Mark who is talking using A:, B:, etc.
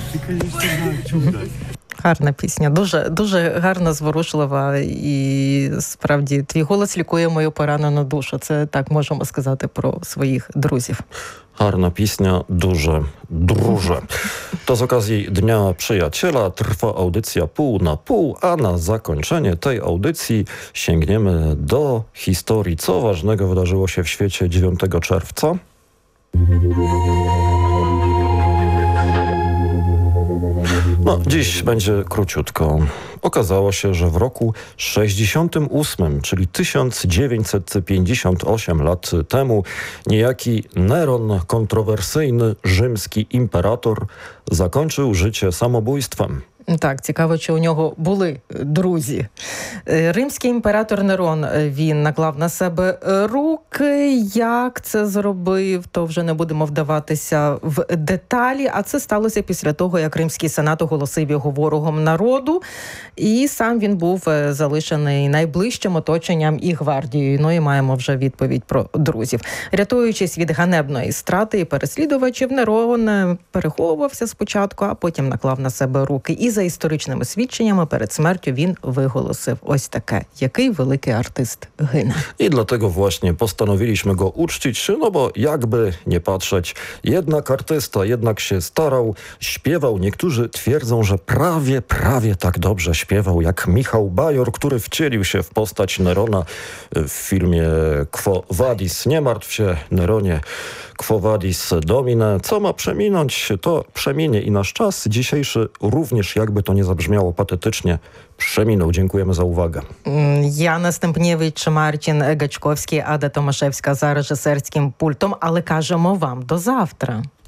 A: Гарна пісня, дуже гарна, зворушлива, і справді твій голос лікує мою поранену душу. Це так можемо сказати про своїх друзів.
B: Гарна пісня, дуже друже. To z okazji Dnia Przyjaciela trwa audycja pół na pół, a na zakończenie tej audycji sięgniemy do historii. Co ważnego wydarzyło się w świecie 9 czerwca? No, dziś będzie króciutko. Okazało się, że w roku 68, czyli 1958 lat temu, niejaki Neron, kontrowersyjny rzymski imperator, zakończył życie samobójstwem.
A: Так, цікаво, чи у нього були друзі. Римський імператор Нерон, він наклав на себе руки. Як це зробив, то вже не будемо вдаватися в деталі. А це сталося після того, як Римський сенат оголосив його ворогом народу. І сам він був залишений найближчим оточенням і гвардією. Ну і маємо вже відповідь про друзів. Рятуючись від ганебної страти і переслідувачів, Нерон переховувався спочатку, а потім наклав на себе руки. І за історичними свідченнями перед смертю він виголосив ось таке: який великий артист гине.
B: I dlatego właśnie postanowiliśmy go uczcić, no bo jakby nie patrzeć, jednak artysta, jednak się starał, śpiewał. Niektórzy twierdzą, że prawie tak dobrze śpiewał jak Michał Bajor, który wcielił się w postać Nerona w filmie Quo Vadis. Nie martw się, Neronie, Quo Vadis Domine. Co ma przeminąć, to przeminie i nasz czas dzisiejszy również, jakby to nie zabrzmiało patetycznie, przeminął. Dziękujemy za uwagę.
A: Яна Стемпнєвич, Мартін Гачковський, Ада Томашевська за режисерським пультом. Але кажемо вам до завтра.